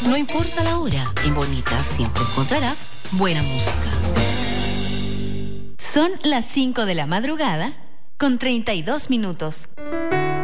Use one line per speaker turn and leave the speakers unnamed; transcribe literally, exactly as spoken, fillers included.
No importa la hora, en Bonita siempre encontrarás buena música.
Son las cinco de la madrugada con treinta y dos minutos.